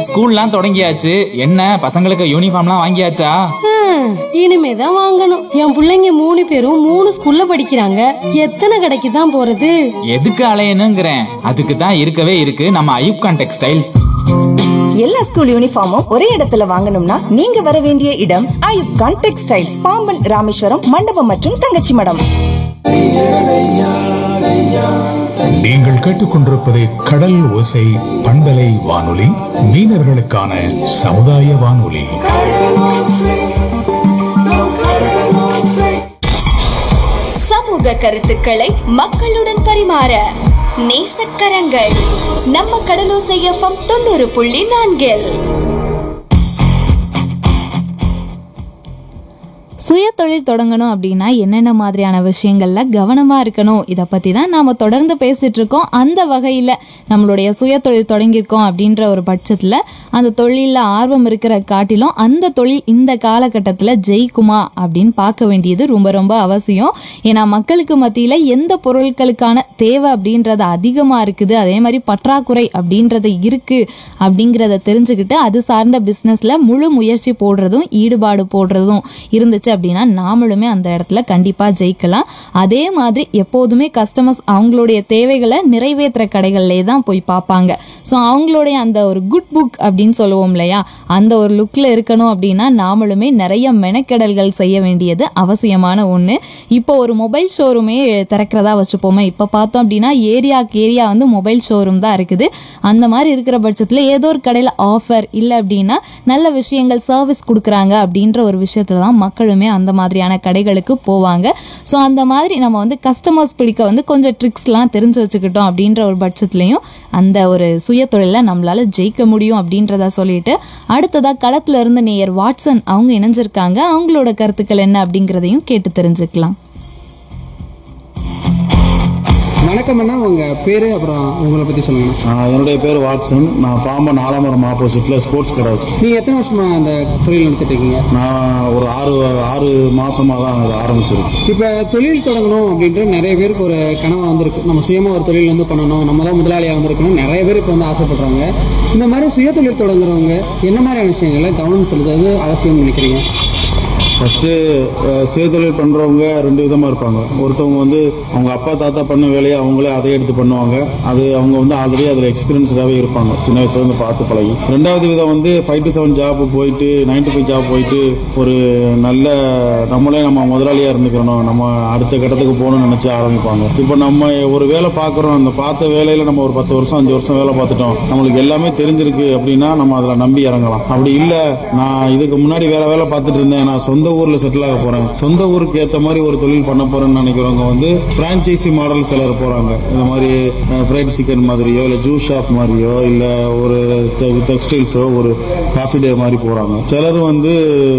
ஸ்கூல்லாம் தொடங்கியாச்சு. என்ன பசங்களுக்கு யூனிஃபார்ம்லாம் வாங்கியாச்சா? இனிமேதான் வாங்கணும். என் பிள்ளைங்க 3 பேரும் 3 ஸ்கூல்ல படிக்கிறாங்க. எத்தனை கடைக்கு தான் போறது? எதுக்கு அலையணுங்கிறேன். அதுக்கு தான் இருக்கவே இருக்கு நம்ம ஐயூப்கான் டெக்ஸ்டைல்ஸ். எல்லா ஸ்கூல் யூனிஃபார்மும் ஒரே இடத்துல வாங்கணும்னா நீங்க வர வேண்டிய இடம் ஐயூப்கான் டெக்ஸ்டைல்ஸ், பாம்பன், ராமேஸ்வரம், மண்டபம் மற்றும் தங்கச்சி மடம். நீங்கள் கேட்டுக்கொண்டிருப்பது கடல் ஓசை பண்பலை வானொலி, மீனவர்களுக்கான சமுதாய வானொலி. சமூக கருத்துக்களை மக்களுடன் பரிமாற நேசக்கரங்கள் நம்ம கடலோசை FM 90.4. சுய தொழில் தொடங்கணும் அப்படின்னா என்னென்ன மாதிரியான விஷயங்கள்ல கவனமா இருக்கணும், இதை பத்தி தான் நாம தொடர்ந்து பேசிட்டு இருக்கோம். அந்த வகையில நம்மளுடைய சுய தொழில் தொடங்கியிருக்கோம் அப்படின்ற ஒரு பட்சத்துல அந்த தொழில ஆர்வம் இருக்கிற காட்டிலும் அந்த தொழில் இந்த காலகட்டத்தில் ஜெயிக்குமா அப்படின்னு பார்க்க வேண்டியது ரொம்ப ரொம்ப அவசியம். ஏன்னா மக்களுக்கு மத்தியில எந்த பொருட்களுக்கான தேவை அப்படின்றது அதிகமா இருக்குது, அதே மாதிரி பற்றாக்குறை அப்படின்றது இருக்கு அப்படிங்கிறத தெரிஞ்சுக்கிட்டு அது சார்ந்த பிஸ்னஸ்ல முழு முயற்சி போடுறதும் ஈடுபாடு போடுறதும் இருந்துச்சு அப்படின்னா நாமளுமே அந்த இடத்துல கண்டிப்பா ஜெயிக்கலாம். அதே மாதிரி எப்போதுமே கஸ்டமர்ஸ் அவங்களுடைய தேவைகளை நிறைவேற்ற கடைகள்லே தான் போய் பார்ப்பாங்க. ஸோ அவங்களுடைய அந்த ஒரு குட் புக் அப்படின்னு சொல்லுவோம் இல்லையா, அந்த ஒரு லுக்கில் இருக்கணும் அப்படின்னா நாமளுமே நிறைய மெனக்கெடல்கள் செய்ய வேண்டியது அவசியமான ஒன்று. இப்போ ஒரு மொபைல் ஷோரூமே திறக்கிறதா வச்சுப்போமே, இப்போ பார்த்தோம் அப்படின்னா ஏரியாவுக்கு ஏரியா வந்து மொபைல் ஷோரூம் தான் இருக்குது. அந்த மாதிரி இருக்கிற பட்சத்தில் ஏதோ ஒரு கடையில் ஆஃபர் இல்லை அப்படின்னா நல்ல விஷயங்கள் சர்வீஸ் கொடுக்குறாங்க அப்படின்ற ஒரு விஷயத்துல தான் மக்களுமே அந்த மாதிரியான கடைகளுக்கு போவாங்க. ஸோ அந்த மாதிரி நம்ம வந்து கஸ்டமர்ஸ் பிடிக்க வந்து கொஞ்சம் ட்ரிக்ஸ்லாம் தெரிஞ்சு வச்சுக்கிட்டோம் அப்படின்ற ஒரு பட்சத்துலையும் அந்த ஒரு சுய தொழில நம்மளால ஜெயிக்க முடியும் அப்படின்றத சொல்லிட்டு அடுத்ததா களத்துல இருந்து நேயர் வாட்சன் அவங்க இணைஞ்சிருக்காங்க. அவங்களோட கருத்துக்கள் என்ன அப்படிங்கிறதையும் கேட்டு தெரிஞ்சுக்கலாம். வணக்கம் அண்ணா, உங்கள் பேர் அப்புறம் உங்களை பற்றி சொல்லுங்கண்ணா. என்னுடைய பேர் வாட்சன். நான் பாம்பன் ஆலமரம் ஆப்போசிட்டில் ஸ்போர்ட்ஸ் கடை வச்சு. நீங்கள் எத்தனை வருஷமாக அந்த தொழில் நடத்திட்டு இருக்கீங்க? நான் ஒரு ஆறு மாதமாக தான் அதை ஆரம்பிச்சிருக்கேன். இப்போ தொழில் தொடங்கணும் அப்படின்ற நிறைய பேருக்கு ஒரு கனவாக வந்திருக்கு. நம்ம சுயமாக ஒரு தொழில் வந்து பண்ணணும், நம்ம தான் முதலாளியாக வந்திருக்கணும், நிறைய பேர் இப்போ வந்து ஆசைப்படுறாங்க. இந்த மாதிரி சுய தொழில் தொடங்குறவங்க என்ன மாதிரியான விஷயங்களை கவனம் செலுத்துறது அவசியம்னு நினைக்கிறீங்க? ஃபஸ்ட்டு சுயதொழில் பண்ணுறவங்க 2 விதமாக இருப்பாங்க. ஒருத்தவங்க வந்து அவங்க அப்பா தாத்தா பண்ண வேலையை அவங்களே அதை எடுத்து பண்ணுவாங்க. அது அவங்க வந்து ஆல்ரெடி அதில் எக்ஸ்பீரியன்ஸ்டாகவே இருப்பாங்க, சின்ன வயசுலேருந்து பார்த்து பழகி. 2வது விதம் வந்து 5 to 7 ஜாப் போயிட்டு 9 to 5 ஜாப் போயிட்டு ஒரு நல்ல நம்மளே நம்ம முதலாளியாக இருந்துக்கணும், நம்ம அடுத்த கட்டத்துக்கு போகணும்னு நினச்சி ஆரம்பிப்பாங்க. இப்போ நம்ம ஒரு வேலை பார்க்குறோம், அந்த பார்த்த வேலையில் நம்ம ஒரு 10 வருஷம் 5 வருஷம் வேலை பார்த்துட்டோம், நம்மளுக்கு எல்லாமே தெரிஞ்சிருக்கு அப்படின்னா நம்ம அதில் நம்பி இறங்கலாம். அப்படி இல்லை, நான் இதுக்கு முன்னாடி வேலை பார்த்துட்டு இருந்தேன், நான் சொந்த ஊரில் செட்டில் ஆக போகிறேன், சொந்த ஊருக்கு ஏற்ற மாதிரி ஒரு தொழில் பண்ண போகிறேன்னு நினைக்கிறவங்க வந்து ஃப்ரான்ச்சைசி மாடல் சிலர் போகிறாங்க. இந்த மாதிரி ஃப்ரைட் சிக்கன் மாதிரியோ இல்லை ஜூஸ் ஷாப் மாதிரியோ இல்லை ஒரு டெக்ஸ்டைல்ஸோ ஒரு காஃபி டே மாதிரி போகிறாங்க. சிலர் வந்து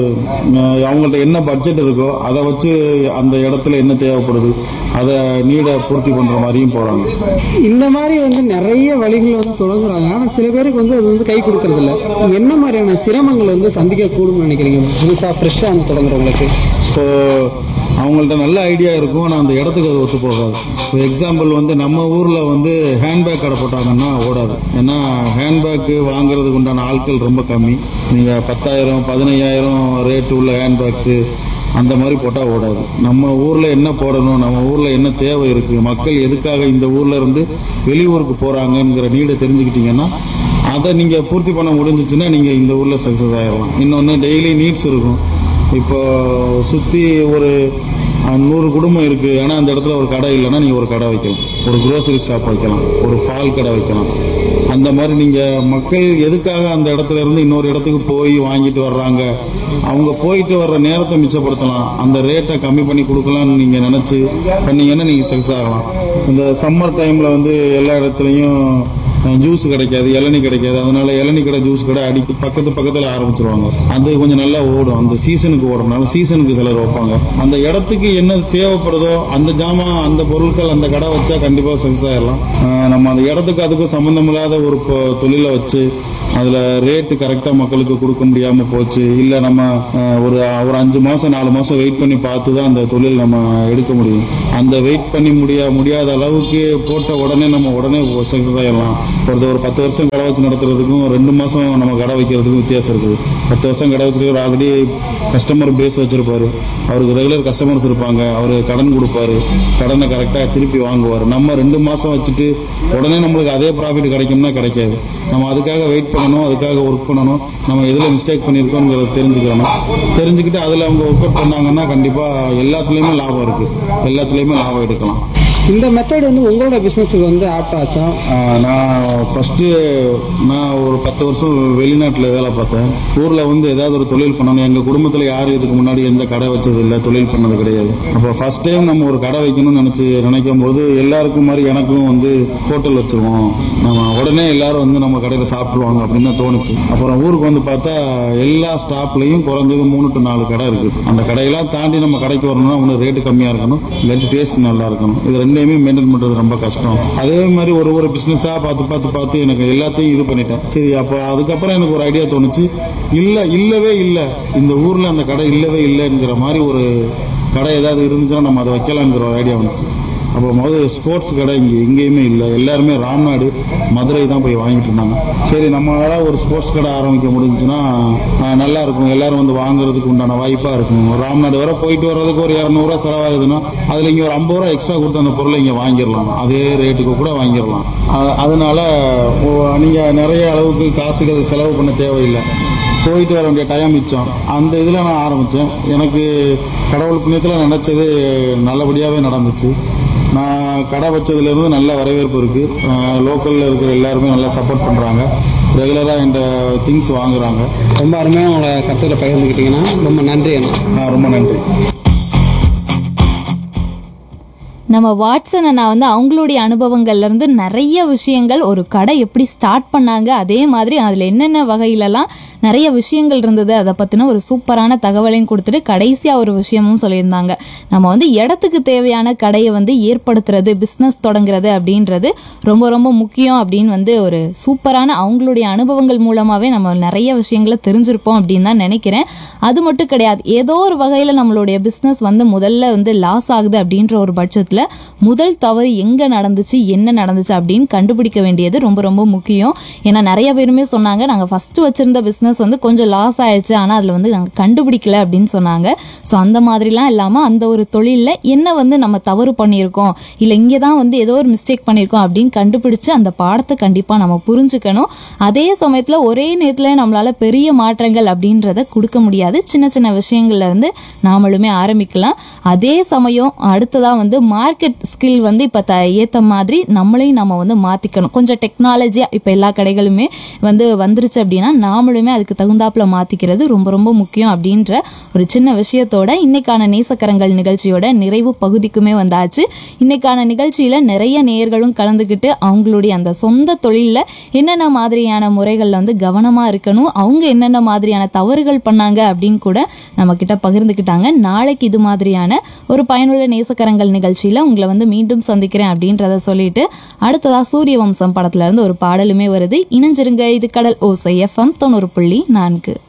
அவங்கள்ட்ட என்ன பட்ஜெட் இருக்கோ அதை வச்சு அந்த இடத்துல என்ன தேவைப்படுது அதை நீடை பூர்த்தி பண்ணுற மாதிரியும் போகிறாங்க. இந்த மாதிரி வந்து நிறைய வழிகள் வந்து தொடங்குறாங்க. ஆனால் சில பேருக்கு வந்து அது வந்து கை கொடுக்கறது இல்லை. என்ன மாதிரியான சிரமங்கள் வந்து சந்திக்க கூடும்னு நினைக்கிறீங்க புதுசாக ஃப்ரெஷ்ஷாக வந்து தொடங்குறவங்களுக்கு? ஸோ அவங்கள்ட்ட நல்ல ஐடியா இருக்கும், ஆனால் அந்த இடத்துக்கு அது ஒத்து போகாது. ஒரு எக்ஸாம்பிள் வந்து நம்ம ஊரில் வந்து ஹேண்ட்பேக் கடை போட்டாங்கன்னா ஓடாது. ஏன்னா ஹேண்ட்பேக்கு வாங்குறதுக்கு உண்டான ஆட்கள் ரொம்ப கம்மி. நீங்கள் 10,000 15,000 ரேட்டு உள்ள ஹேண்ட்பேக்ஸு அந்த மாதிரி போட்டால் ஓடாது. நம்ம ஊரில் என்ன போடணும், நம்ம ஊரில் என்ன தேவை இருக்குது, மக்கள் எதுக்காக இந்த ஊரில் இருந்து வெளியூருக்கு போகிறாங்கங்கிற நீடை தெரிஞ்சுக்கிட்டிங்கன்னா அதை நீங்கள் பூர்த்தி பண்ண முடிஞ்சிச்சுன்னா நீங்கள் இந்த ஊரில் சக்ஸஸ் ஆகிடலாம். இன்னொன்று டெய்லி நீட்ஸ் இருக்கும். இப்போ சுற்றி ஒரு 100 குடும்பம் இருக்குது, ஆனால் அந்த இடத்துல ஒரு கடை இல்லைன்னா நீங்கள் ஒரு கடை வைக்கலாம், ஒரு க்ரோசரி ஷாப் வைக்கலாம், ஒரு பால் கடை வைக்கலாம். அந்த மாதிரி நீங்கள் மக்கள் எதுக்காக அந்த இடத்துல இருந்து இன்னொரு இடத்துக்கு போய் வாங்கிட்டு வர்றாங்க, அவங்க போயிட்டு வர்ற நேரத்தை மிச்சப்படுத்தலாம், அந்த ரேட்டை கம்மி பண்ணி கொடுக்கலாம்னு நீங்கள் நினச்சி பண்ணீங்கன்னா நீங்கள் சக்ஸஸ் ஆகலாம். இந்த சம்மர் டைமில் வந்து எல்லா இடத்துலையும் ஜூஸ் கிடைக்காது, இளநீ கிடைக்காது. அதனால இளநீ கடை ஜூஸ் கடை பக்கத்தில் ஆரம்பிச்சிருவாங்க. அது கொஞ்சம் நல்லா ஓடும், அந்த சீசனுக்கு ஓடுறதுனால சீசனுக்கு சிலர் வைப்பாங்க. அந்த இடத்துக்கு என்ன தேவைப்படுதோ அந்த ஜாமான் அந்த பொருட்கள் அந்த கடை வச்சா கண்டிப்பாக சக்ஸஸ் ஆகிடலாம். நம்ம அந்த இடத்துக்கு அதுக்கும் சம்மந்தம் இல்லாத ஒரு தொழிலை வச்சு அதில் ரேட்டு கரெக்டாக மக்களுக்கு கொடுக்க முடியாமல் போச்சு, இல்லை நம்ம ஒரு 5 மாதம் 4 மாதம் வெயிட் பண்ணி பார்த்து தான் அந்த தொழில் நம்ம எடுக்க முடியும். அந்த வெயிட் பண்ணி முடியாத அளவுக்கு போட்ட உடனே நம்ம உடனே சக்ஸஸ் ஆகிடலாம். ஒரு 10 வருஷம் கடை வச்சு நடத்துறதுக்கும் 2 மாதம் நம்ம கடை வைக்கிறதுக்கும் வித்தியாசம் இருக்குது. 10 வருஷம் கடை வச்சுருக்கிற ஆல்ரெடி கஸ்டமர் பேஸ் வச்சுருப்பாரு, அவருக்கு ரெகுலர் கஸ்டமர்ஸ் இருப்பாங்க, அவர் கடன் கொடுப்பாரு, கடனை கரெக்டாக திருப்பி வாங்குவார். நம்ம 2 மாதம் வச்சுட்டு உடனே நம்மளுக்கு அதே ப்ராஃபிட் கிடைக்கும்னா கிடைக்காது. நம்ம அதுக்காக வெயிட் பண்ணணும், அதுக்காக ஒர்க் பண்ணணும், நம்ம எதில் மிஸ்டேக் பண்ணியிருக்கோங்கிறத தெரிஞ்சுக்கிட்டு அதில் அவங்க ஒர்க் அவுட் பண்ணாங்கன்னா கண்டிப்பாக எல்லாத்துலேயுமே லாபம் இருக்குது, எல்லாத்துலேயுமே லாபம் எடுக்கலாம். இந்த மெத்தட் வந்து உங்களோட பிஸ்னஸுக்கு வந்து ஆப்ட் ஆச்சா? நான் ஃபஸ்ட்டு ஒரு 10 வருஷம் வெளிநாட்டில் வேலை பார்த்தேன். ஊரில் வந்து ஏதாவது ஒரு தொழில் பண்ணணும். எங்கள் குடும்பத்தில் யாரும் இதுக்கு முன்னாடி எந்த கடை வச்சது இல்லை, தொழில் பண்ணது கிடையாது. அப்போ ஃபஸ்ட் டைம் நம்ம ஒரு கடை வைக்கணும்னு நினைக்கும் போது எல்லாருக்கும் மாதிரி எனக்கும் வந்து ஹோட்டல் வச்சுருவோம், நம்ம உடனே எல்லாரும் வந்து நம்ம கடையில் சாப்பிடுவாங்க அப்படின்னு தான் தோணுச்சு. அப்புறம் ஊருக்கு வந்து பார்த்தா எல்லா ஸ்டாப்லையும் குறைஞ்சது 3 to 4 கடை இருக்குது. அந்த கடையெல்லாம் தாண்டி நம்ம கடைக்கு வரணும்னா ஒன்று ரேட்டு கம்மியாக இருக்கணும், இல்லாட்டி டேஸ்ட் நல்லா இருக்கணும். இது ரெண்டையுமே மெயின்டைன் பண்றது ரொம்ப கஷ்டம். அதே மாதிரி ஒரு பிசினஸா பார்த்து எனக்கு எல்லாத்தையும் இது பண்ணிட்டேன். சரி, அப்போ அதுக்கப்புறம் எனக்கு ஒரு ஐடியா தோணுச்சு, இல்லவே இல்லை இந்த ஊர்ல அந்த கடை இல்லவே இல்லைங்கிற மாதிரி ஒரு கடை ஏதாவது இருந்துச்சுன்னா நம்ம அதை வைக்கலாங்கிற ஒரு ஐடியா வந்துச்சு. அப்போ முதல்ல ஸ்போர்ட்ஸ் கடை எங்கேயுமே இல்லை, எல்லாருமே ராம்நாடு மதுரை தான் போய் வாங்கிட்டு இருந்தாங்க. சரி, நம்மளால ஒரு ஸ்போர்ட்ஸ் கடை ஆரம்பிக்க முடிஞ்சுன்னா நல்லா இருக்கும், எல்லாரும் வந்து வாங்குறதுக்கு உண்டான வாய்ப்பாக இருக்கும். ராம்நாடு வரை போயிட்டு வர்றதுக்கு ஒரு 200 ரூபா செலவாகுதுன்னா அதில் இங்கே ஒரு 50 ரூபா எக்ஸ்ட்ரா கொடுத்து அந்த பொருளை இங்கே வாங்கிடலாம், அதே ரேட்டுக்கு கூட வாங்கிடலாம். அதனால நீங்கள் நிறைய அளவுக்கு காசுகள் செலவு பண்ண தேவையில்லை, போயிட்டு வர வேண்டிய டைம் மிச்சம். அந்த இதில் நான் ஆரம்பித்தேன். எனக்கு கடவுள் புண்ணியத்தில் நினச்சது நல்லபடியாகவே நடந்துச்சு. நான் கடை வச்சதுலேருந்து நல்ல வரவேற்பு இருக்குது. லோக்கலில் இருக்கிற எல்லாருமே நல்லா சப்போர்ட் பண்ணுறாங்க, ரெகுலராக என்கிட்ட திங்ஸ் வாங்குறாங்க. ரொம்ப அருமையாக உங்களை கருத்துக்களை பகிர்ந்துக்கிட்டீங்கன்னா ரொம்ப நன்றி அண்ணா. ரொம்ப நன்றி. நம்ம வாட்சன் அண்ணா வந்து அவங்களுடைய அனுபவங்கள்லேருந்து நிறைய விஷயங்கள், ஒரு கடை எப்படி ஸ்டார்ட் பண்ணாங்க, அதே மாதிரி அதில் என்னென்ன வகையிலலாம் நிறைய விஷயங்கள் இருந்தது, அதை பற்றின ஒரு சூப்பரான தகவலையும் கொடுத்துட்டு கடைசியாக ஒரு விஷயமும் சொல்லியிருந்தாங்க. நம்ம வந்து இடத்துக்கு தேவையான கடையை வந்து ஏற்படுத்துறது, பிஸ்னஸ் தொடங்குறது அப்படின்றது ரொம்ப ரொம்ப முக்கியம் அப்படின்னு வந்து ஒரு சூப்பரான அவங்களுடைய அனுபவங்கள் மூலமாகவே நம்ம நிறைய விஷயங்களை தெரிஞ்சிருப்போம் அப்படின்னு தான் நினைக்கிறேன். அது மட்டும் கிடையாது, ஏதோ ஒரு வகையில் நம்மளுடைய பிஸ்னஸ் வந்து முதல்ல வந்து லாஸ் ஆகுது அப்படின்ற ஒரு பட்சத்தில் முதல் தவறு எங்கே நடந்துச்சு, என்ன நடந்துச்சு அப்படின்னு கண்டுபிடிக்க வேண்டியது ரொம்ப ரொம்ப முக்கியம். ஏன்னா நிறைய பேருமே சொன்னாங்க, நாங்கள் ஃபஸ்ட்டு வச்சுருந்த பிஸ்னஸ் வந்து கொஞ்சம் லாஸ் ஆயிடுச்சு, ஆனால் அதில் வந்து நாங்கள் கண்டுபிடிக்கல அப்படின்னு சொன்னாங்க. ஸோ அந்த மாதிரிலாம் இல்லாமல் அந்த ஒரு தொழிலில் என்ன வந்து நம்ம தவறு பண்ணியிருக்கோம், இல்லை இங்கே தான் வந்து ஏதோ ஒரு மிஸ்டேக் பண்ணியிருக்கோம் அப்படின்னு கண்டுபிடிச்சு அந்த பாடத்தை கண்டிப்பாக நம்ம புரிஞ்சுக்கணும். அதே சமயத்தில் ஒரே நேரத்தில் நம்மளால் பெரிய மாற்றங்கள் அப்படின்றத கொடுக்க முடியாது, சின்ன சின்ன விஷயங்கள்லேருந்து நாமளுமே ஆரம்பிக்கலாம். அதே சமயம் அடுத்ததாக வந்து மார்க்கெட் ஸ்கில் வந்து இப்போ ஏற்ற மாதிரி நம்மளையும் நம்ம வந்து மாற்றிக்கணும். கொஞ்சம் டெக்னாலஜியாக இப்போ எல்லா கடைகளுமே வந்து வந்துருச்சு அப்படின்னா நாமளுமே அதுக்கு தகுந்தாப்புல மாற்றிக்கிறது ரொம்ப ரொம்ப முக்கியம் அப்படின்ற ஒரு சின்ன விஷயத்தோட இன்னைக்கான நேசக்கரங்கள் நிகழ்ச்சியோட நிறைவு பகுதிக்குமே வந்தாச்சு. இன்னைக்கான நிகழ்ச்சியில் நிறைய நேயர்களும் கலந்துக்கிட்டு அவங்களுடைய அந்த சொந்த தொழிலில் என்னென்ன மாதிரியான முறைகளில் வந்து கவனமாக இருக்கணும், அவங்க என்னென்ன மாதிரியான தவறுகள் பண்ணாங்க அப்படின்னு கூட நம்மக்கிட்ட பகிர்ந்துக்கிட்டாங்க. நாளைக்கு இது மாதிரியான ஒரு பயனுள்ள நேசக்கரங்கள் நிகழ்ச்சியில் உங்களை வந்து மீண்டும் சந்திக்கிறேன் அப்படின்றத சொல்லிட்டு அடுத்ததா சூரிய வம்சம் படத்துல இருந்து ஒரு பாடலுமே வருது. இணைஞ்சிருங்க, இது கடல் ஓசை FM 90.4.